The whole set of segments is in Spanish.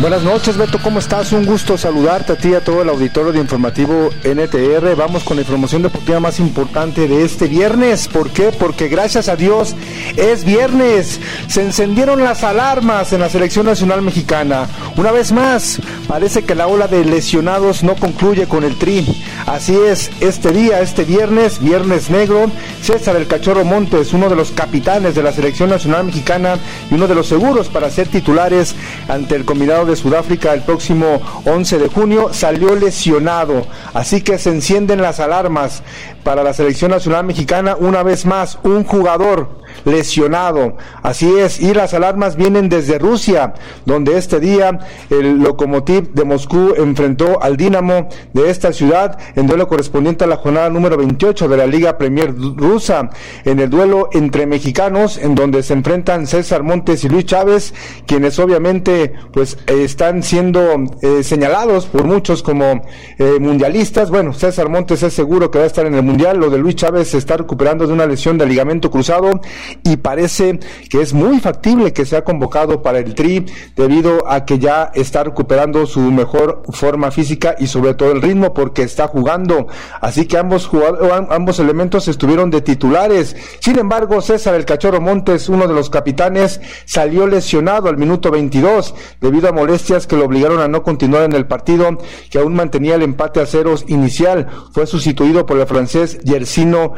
Buenas noches, Beto, ¿cómo estás? Un gusto saludarte a ti y a todo el auditorio de Informativo NTR. Vamos con la información deportiva más importante de este viernes. ¿Por qué? Porque gracias a Dios es viernes. Se encendieron las alarmas en la Selección Nacional Mexicana. Una vez más, parece que la ola de lesionados no concluye con el Tri. Así es, este viernes negro, César el Cachorro Montes, uno de los capitanes de la Selección Nacional Mexicana y uno de los seguros para ser titulares ante el combinado de Sudáfrica el próximo 11 de junio, salió lesionado. Así que se encienden las alarmas para la Selección Nacional Mexicana. Una vez más, un jugador lesionado. Así es, y las alarmas vienen desde Rusia, donde este día el Lokomotiv de Moscú enfrentó al Dinamo de esta ciudad en duelo correspondiente a la jornada número 28 de la Liga Premier rusa. En el duelo entre mexicanos, en donde se enfrentan César Montes y Luis Chávez, quienes obviamente pues están siendo señalados por muchos como mundialistas. Bueno, César Montes es seguro que va a estar en el mundial. Lo de Luis Chávez se está recuperando de una lesión de ligamento cruzado y parece que es muy factible que sea convocado para el Tri, debido a que ya está recuperando su mejor forma física y sobre todo el ritmo, porque está jugando. Así que ambos elementos estuvieron de titulares. Sin embargo, César el Cachorro Montes, uno de los capitanes, salió lesionado al minuto 22 debido a molestias que lo obligaron a no continuar en el partido, que aún mantenía el empate a ceros inicial. Fue sustituido por el francés Yersino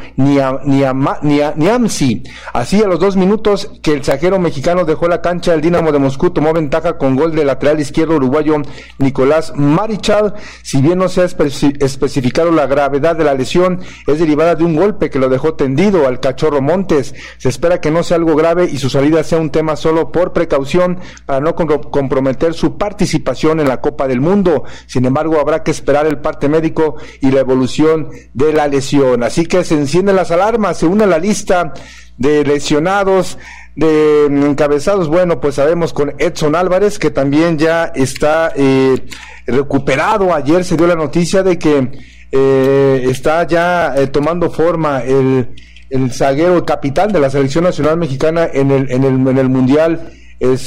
Niamsi. Así, a los 2 minutos que el zaguero mexicano dejó la cancha, el Dinamo de Moscú tomó ventaja con gol del lateral izquierdo uruguayo Nicolás Marichal. Si bien no se ha especificado la gravedad de la lesión, es derivada de un golpe que lo dejó tendido al Cachorro Montes. Se espera que no sea algo grave y su salida sea un tema solo por precaución para no comprometer su participación en la Copa del Mundo. Sin embargo, habrá que esperar el parte médico y la evolución de la lesión. Así que se encienden las alarmas, se une la lista de lesionados, de encabezados. Bueno, pues sabemos con Edson Álvarez, que también ya está recuperado. Ayer se dio la noticia de que está ya tomando forma el zaguero, el capitán de la Selección Nacional Mexicana en el Mundial. Es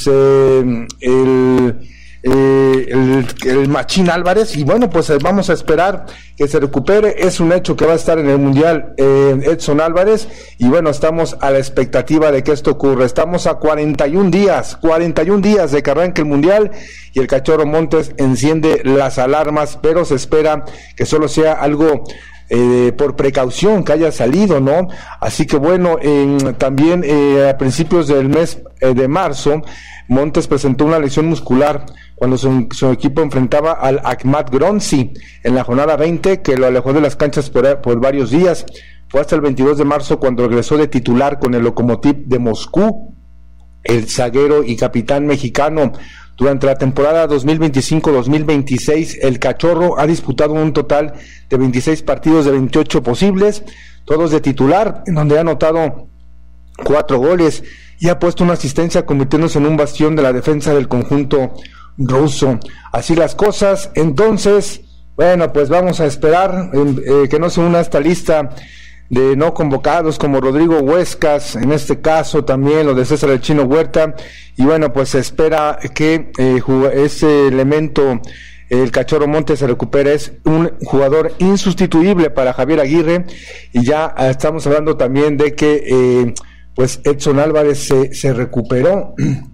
el Machín Álvarez, y bueno, pues vamos a esperar que se recupere. Es un hecho que va a estar en el Mundial Edson Álvarez, y bueno, estamos a la expectativa de que esto ocurra. Estamos a 41 días de que arranque el Mundial, y el Cachorro Montes enciende las alarmas, pero se espera que solo sea algo por precaución, que haya salido, ¿no? Así que bueno, también a principios del mes de marzo, Montes presentó una lesión muscular cuando su equipo enfrentaba al Akhmat Gronzi en la jornada 20, que lo alejó de las canchas por varios días. Fue hasta el 22 de marzo cuando regresó de titular con el Lokomotiv de Moscú, el zaguero y capitán mexicano. Durante la temporada 2025-2026, el Cachorro ha disputado un total de 26 partidos de 28 posibles, todos de titular, en donde ha anotado 4 goles y ha puesto una asistencia, convirtiéndose en un bastión de la defensa del conjunto ruso. Así las cosas. Entonces, bueno, pues vamos a esperar que no se una esta lista de no convocados, como Rodrigo Huescas, en este caso también lo de César el Chino Huerta, y bueno, pues se espera que ese elemento, el Cachorro Montes, se recupere. Es un jugador insustituible para Javier Aguirre, y ya estamos hablando también de que pues Edson Álvarez se recuperó,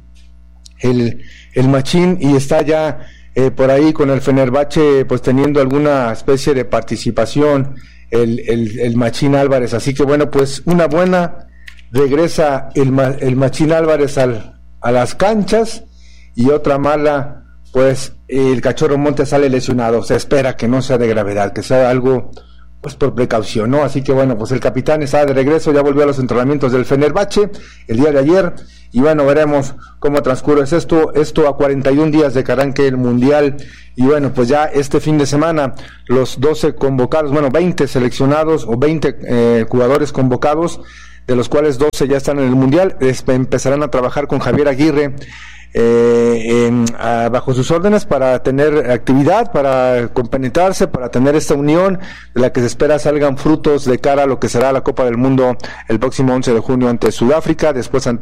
el Machín, y está ya por ahí con el Fenerbahce, pues teniendo alguna especie de participación el Machín Álvarez. Así que bueno, pues una buena, regresa el Machín Álvarez a las canchas, y otra mala, pues el Cachorro Montes sale lesionado. Se espera que no sea de gravedad, que sea algo pues por precaución, ¿no? Así que bueno, pues el capitán está de regreso, ya volvió a los entrenamientos del Fenerbahce el día de ayer, y bueno, veremos cómo transcurre esto a 41 días de que arranque el Mundial. Y bueno, pues ya este fin de semana los 12 convocados, 20 seleccionados o 20 jugadores convocados, de los cuales 12 ya están en el Mundial, empezarán a trabajar con Javier Aguirre bajo sus órdenes para tener actividad, para compenetrarse, para tener esta unión de la que se espera salgan frutos de cara a lo que será la Copa del Mundo el próximo 11 de junio ante Sudáfrica, después ante